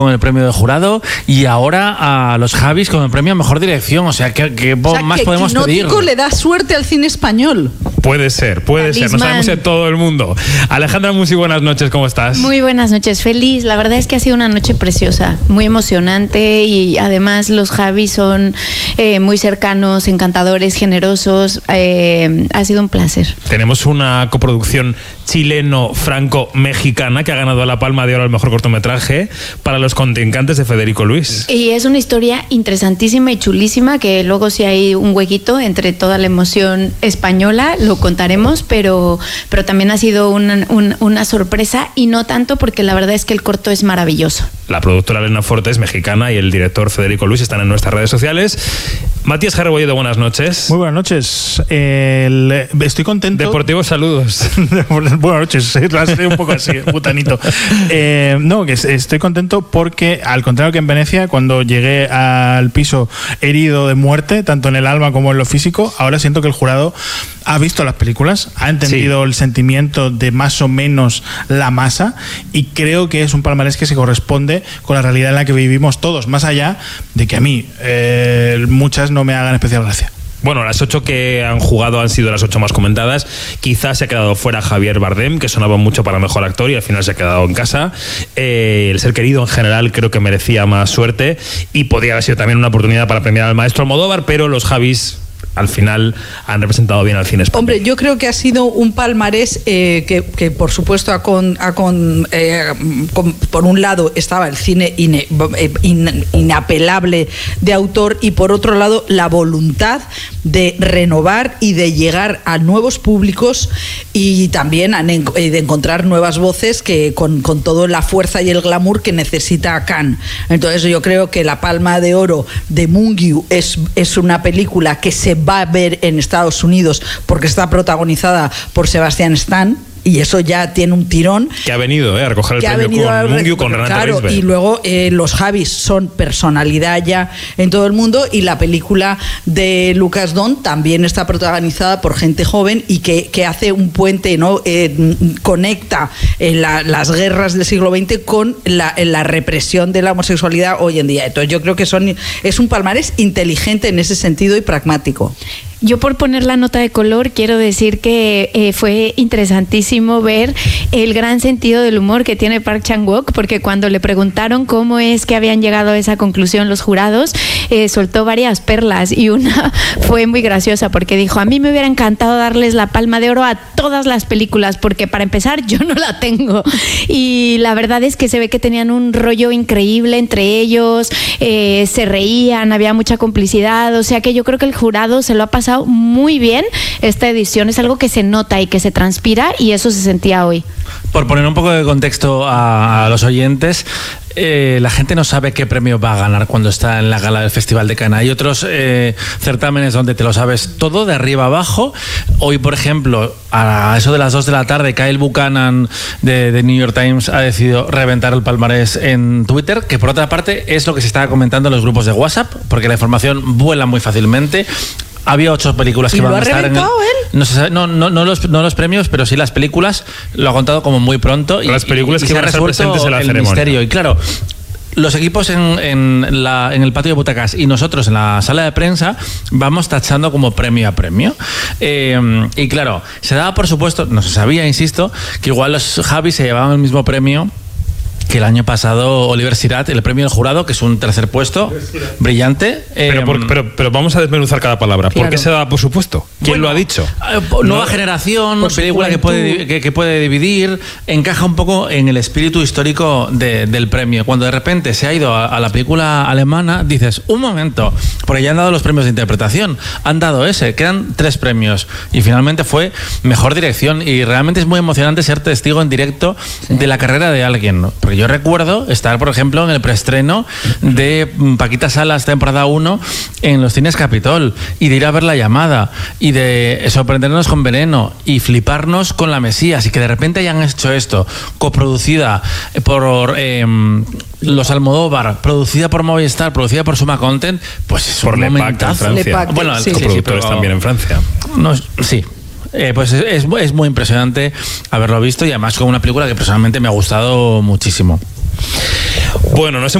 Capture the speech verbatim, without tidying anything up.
con el premio de jurado y ahora a los Javis con el premio a mejor dirección. O sea, ¿qué, qué o sea, más que podemos pedir? Quinótico le da suerte al cine español. Puede ser, puede Talismán. ser. No sabemos de todo el mundo. Alejandra Musi, buenas noches, ¿cómo estás? Muy buenas noches, feliz. La verdad es que ha sido una noche preciosa, muy emocionante y además los Javis son eh, muy cercanos, encantadores, generosos. Eh, ha sido un placer. Tenemos una coproducción chileno-franco-mexicana que ha ganado la Palma de Oro al mejor cortometraje para Los contrincantes de Federico Luis. Y es una historia interesantísima y chulísima que luego si hay un huequito entre toda la emoción española lo contaremos, pero, pero también ha sido una, una, una sorpresa y no tanto porque la verdad es que el corto es maravilloso. La productora Elena Forte es mexicana y el director Federico Luis están en nuestras redes sociales. Matías Jarrebolledo, buenas noches. Muy buenas noches. Eh, estoy contento. Deportivos saludos. Buenas noches. Un poco así, putanito. Eh, no, que estoy contento porque, al contrario que en Venecia, cuando llegué al piso herido de muerte, tanto en el alma como en lo físico, ahora siento que el jurado ha visto las películas, ha entendido sí. el sentimiento de más o menos la masa y creo que es un palmarés que se corresponde con la realidad en la que vivimos todos, más allá de que a mí eh, muchas no me hagan especial gracia. Bueno, las ocho que han jugado han sido las ocho más comentadas. Quizás se ha quedado fuera Javier Bardem, que sonaba mucho para mejor actor y al final se ha quedado en casa. Eh, el ser querido en general creo que merecía más suerte y podría haber sido también una oportunidad para premiar al maestro Almodóvar, pero los Javis al final han representado bien al cine español. Hombre, yo creo que ha sido un palmarés eh, que, que por supuesto ha con, ha con, eh, con, por un lado estaba el cine ine, in, inapelable de autor y por otro lado la voluntad de renovar y de llegar a nuevos públicos y también a, de encontrar nuevas voces que con, con toda la fuerza y el glamour que necesita Cannes. Entonces yo creo que la Palma de Oro de Mungiu es, es una película que se va a ver en Estados Unidos porque está protagonizada por Sebastián Stan y eso ya tiene un tirón. Que ha venido eh, a recoger el premio con Mungiu, con Renata claro, Risberg. Y luego eh, los Javis son personalidad ya en todo el mundo y la película de Lucas Don también está protagonizada por gente joven y que, que hace un puente, ¿no? Eh, conecta eh, la, las guerras del siglo veinte con la, la represión de la homosexualidad hoy en día. Entonces yo creo que son, es un palmarés inteligente en ese sentido y pragmático. Yo por poner la nota de color quiero decir que eh, fue interesantísimo ver el gran sentido del humor que tiene Park Chan-wook, porque cuando le preguntaron cómo es que habían llegado a esa conclusión los jurados, eh, soltó varias perlas y una fue muy graciosa porque dijo: a mí me hubiera encantado darles la Palma de Oro a todas las películas porque para empezar yo no la tengo, y la verdad es que se ve que tenían un rollo increíble entre ellos, eh, se reían, había mucha complicidad, o sea que yo creo que el jurado se lo ha pasado muy bien. Esta edición es algo que se nota y que se transpira y eso se sentía hoy. Por poner un poco de contexto a, a los oyentes, eh, la gente no sabe qué premio va a ganar cuando está en la gala del Festival de Cannes. Hay otros eh, certámenes donde te lo sabes todo de arriba abajo. Hoy, por ejemplo, a eso de las dos de la tarde, Kyle Buchanan de, de New York Times ha decidido reventar el palmarés en Twitter, que por otra parte es lo que se estaba comentando en los grupos de WhatsApp, porque la información vuela muy fácilmente. Había ocho películas que iban a estar en el, no, se sabe, no, no, no, los, no los premios, pero sí las películas. Lo ha contado como muy pronto. Y, las películas y, y que van a estar presentes en la el ceremonia. Misterio. Y claro, los equipos en, en, la, en el patio de butacas y nosotros en la sala de prensa vamos tachando como premio a premio. Eh, y claro, se daba por supuesto, no se sabía, insisto, que igual los Javis se llevaban el mismo premio que el año pasado Oliver Sirat, el premio del jurado, que es un tercer puesto brillante. Pero, eh, por, pero, pero vamos a desmenuzar cada palabra. Claro. ¿Por qué se da por supuesto? ¿Quién bueno, lo ha dicho? Eh, nueva no, generación, película que puede, que, que puede dividir, encaja un poco en el espíritu histórico de, del premio. Cuando de repente se ha ido a, a la película alemana, dices, un momento, porque ya han dado los premios de interpretación, han dado ese, quedan tres premios y finalmente fue mejor dirección y realmente es muy emocionante ser testigo en directo sí. de la carrera de alguien, ¿no? Porque yo recuerdo estar, por ejemplo, en el preestreno de Paquita Salas, temporada uno, en los cines Capitol, y de ir a ver La Llamada, y de sorprendernos con Veneno, y fliparnos con La Mesías, y que de repente hayan hecho esto, coproducida por eh, los Almodóvar, producida por Movistar, producida por Suma Content, pues es por un Le Pac en Francia. Le Pac, bueno, sí, sí, coproductores sí, pero, también en Francia. No, sí. Eh, pues es, es, es muy impresionante haberlo visto y además con una película que personalmente me ha gustado muchísimo. Bueno, no sé